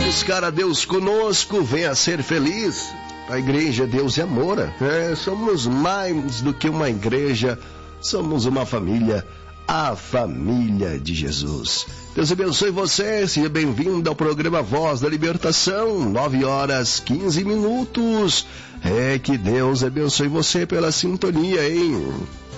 buscar a Deus conosco, venha ser feliz. A igreja Deus é amor. Somos mais do que uma igreja, somos uma família, a família de Jesus. Deus abençoe você, seja bem-vindo ao programa Voz da Libertação, 9h15. Que Deus abençoe você pela sintonia, hein?